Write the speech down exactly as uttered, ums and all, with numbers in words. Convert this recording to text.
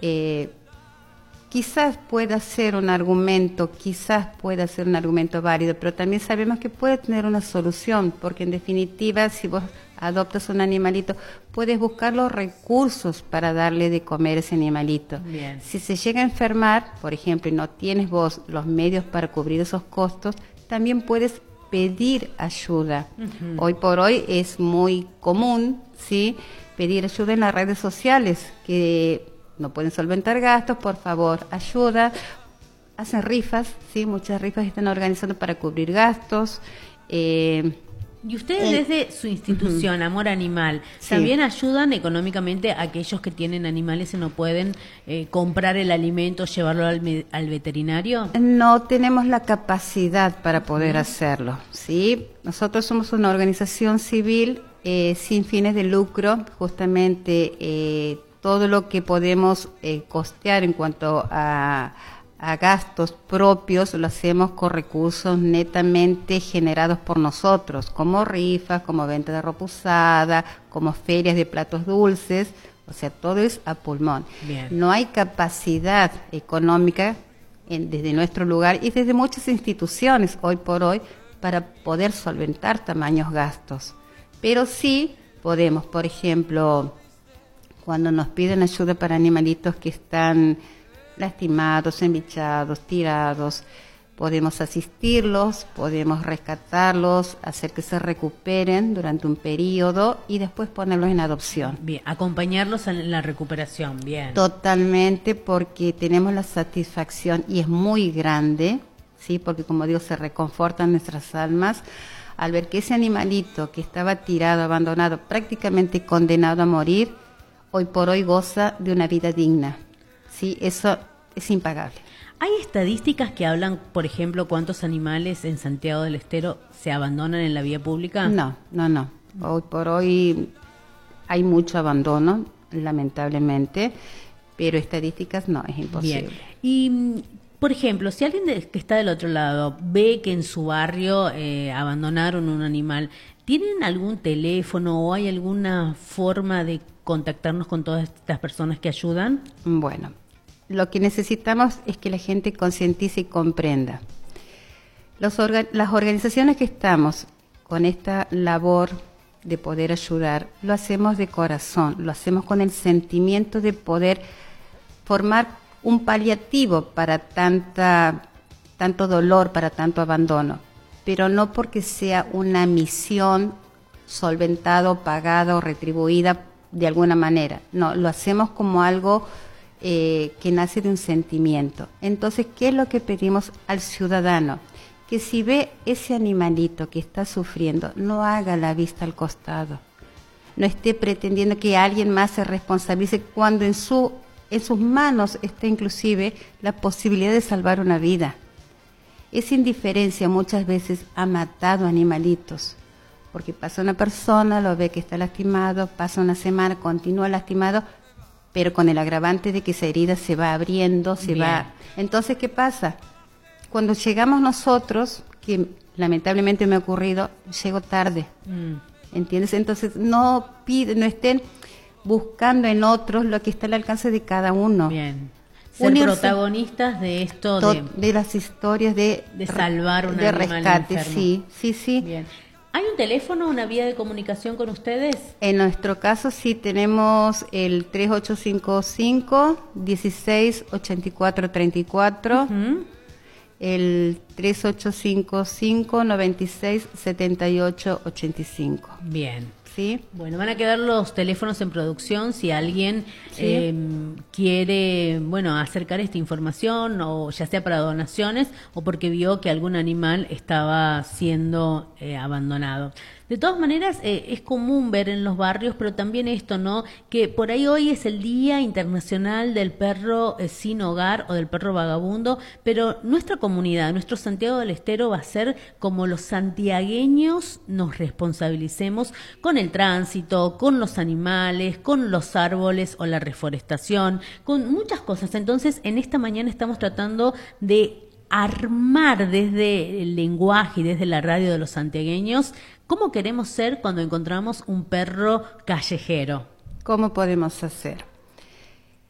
eh, quizás pueda ser un argumento, quizás pueda ser un argumento válido, pero también sabemos que puede tener una solución, porque en definitiva, si vos adoptas un animalito, puedes buscar los recursos para darle de comer a ese animalito. Bien. Si se llega a enfermar, por ejemplo, y no tienes vos los medios para cubrir esos costos, también puedes pedir ayuda. Uh-huh. Hoy por hoy es muy común, ¿sí?, pedir ayuda en las redes sociales, que no pueden solventar gastos, por favor, ayuda. Hacen rifas, sí, muchas rifas están organizando para cubrir gastos. Eh, y ustedes eh, desde su institución, uh-huh. Amor Animal, ¿también sí. ayudan económicamente a aquellos que tienen animales y no pueden eh, comprar el alimento, llevarlo al, al veterinario? No tenemos la capacidad para poder uh-huh. hacerlo, ¿sí? Nosotros somos una organización civil eh, sin fines de lucro, justamente eh, todo lo que podemos eh, costear en cuanto a, a gastos propios lo hacemos con recursos netamente generados por nosotros, como rifas, como venta de ropa usada, como ferias de platos dulces, o sea, todo es a pulmón. Bien. No hay capacidad económica en, desde nuestro lugar y desde muchas instituciones hoy por hoy para poder solventar tamaños gastos. Pero sí podemos, por ejemplo, cuando nos piden ayuda para animalitos que están lastimados, embichados, tirados, podemos asistirlos, podemos rescatarlos, hacer que se recuperen durante un periodo y después ponerlos en adopción. Bien, acompañarlos en la recuperación, bien. Totalmente, porque tenemos la satisfacción y es muy grande, ¿sí? Porque como digo, se reconfortan nuestras almas al ver que ese animalito que estaba tirado, abandonado, prácticamente condenado a morir, hoy por hoy goza de una vida digna. Sí, eso es impagable. ¿Hay estadísticas que hablan, por ejemplo, cuántos animales en Santiago del Estero se abandonan en la vía pública? No, no, no. Hoy por hoy hay mucho abandono, lamentablemente, pero estadísticas no, es imposible. Bien. Y, por ejemplo, si alguien de, que está del otro lado ve que en su barrio eh, abandonaron un animal, ¿tienen algún teléfono o hay alguna forma de contactarnos con todas estas personas que ayudan? Bueno, lo que necesitamos es que la gente concientice y comprenda. Los orga- las organizaciones que estamos con esta labor de poder ayudar, lo hacemos de corazón, lo hacemos con el sentimiento de poder formar un paliativo para tanta, tanto dolor, para tanto abandono, pero no porque sea una misión solventada, pagada o retribuida de alguna manera. No, lo hacemos como algo eh, que nace de un sentimiento. Entonces, ¿qué es lo que pedimos al ciudadano? Que si ve ese animalito que está sufriendo, no haga la vista al costado. No esté pretendiendo que alguien más se responsabilice cuando en, su, en sus manos está inclusive la posibilidad de salvar una vida. Esa indiferencia muchas veces ha matado animalitos. Porque pasa una persona, lo ve que está lastimado, pasa una semana, continúa lastimado, pero con el agravante de que esa herida se va abriendo, se Bien. va... Entonces, ¿qué pasa? Cuando llegamos nosotros, que lamentablemente me ha ocurrido, llego tarde, mm. ¿entiendes? Entonces, no pide, no estén buscando en otros lo que está al alcance de cada uno. Bien. Ser Unirse, protagonistas de esto, to- de, de las historias de, de salvar un de animal rescate, enfermo. sí, sí, sí. Bien. ¿Hay un teléfono, una vía de comunicación con ustedes? En nuestro caso sí tenemos el tres ocho cinco cinco, dieciséis ochenta y cuatro treinta y cuatro, uh-huh. el tres ocho cinco cinco, noventa y seis setenta y ocho ochenta y cinco. Bien. ¿Sí? Bueno, van a quedar los teléfonos en producción si alguien sí. eh, quiere, bueno, acercar esta información, o ya sea para donaciones o porque vio que algún animal estaba siendo eh, abandonado. De todas maneras, eh, es común ver en los barrios, pero también esto, ¿no? Que por ahí hoy es el Día Internacional del Perro eh, Sin Hogar o del Perro Vagabundo, pero nuestra comunidad, nuestro Santiago del Estero va a ser como los santiagueños nos responsabilicemos con el tránsito, con los animales, con los árboles o la reforestación, con muchas cosas. Entonces, en esta mañana estamos tratando de armar desde el lenguaje y desde la radio de los santiagueños cómo queremos ser cuando encontramos un perro callejero. ¿Cómo podemos hacer?